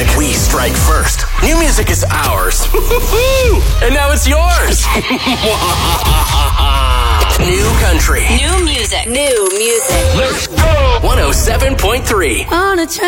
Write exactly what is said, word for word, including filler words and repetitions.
music, we strike first. New music is ours. And now it's yours. New country. New music. New music. Let's go. one oh seven point three. On a